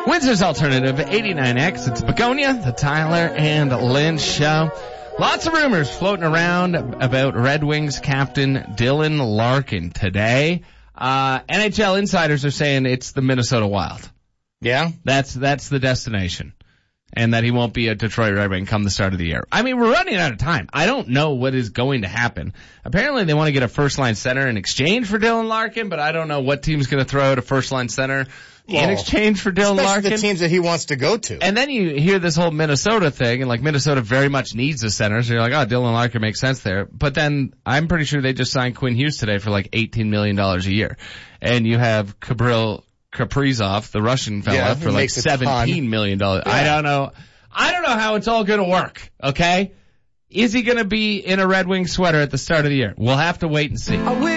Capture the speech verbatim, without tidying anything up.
Windsor's Alternative, eighty-nine X. It's Begonia, the Tyler and Lynn Show. Lots of rumors floating around about Red Wings captain Dylan Larkin today. Uh, N H L insiders are saying it's the Minnesota Wild. Yeah? That's, that's the destination. And that he won't be a Detroit Red Wing come the start of the year. I mean, we're running out of time. I don't know what is going to happen. Apparently they want to get a first-line center in exchange for Dylan Larkin, but I don't know what team's going to throw out a first-line center well, in exchange for Dylan especially Larkin. the teams that he wants to go to. And then you hear this whole Minnesota thing, and like Minnesota very much needs a center, so you're like, oh, Dylan Larkin makes sense there. But then I'm pretty sure they just signed Quinn Hughes today for like eighteen million dollars a year. And you have Kabril Kaprizov, the Russian fella, Yeah, for like seventeen million dollars. Yeah. I don't know. I don't know how it's all going to work, okay? Is he going to be in a Red Wing sweater at the start of the year? We'll have to wait and see.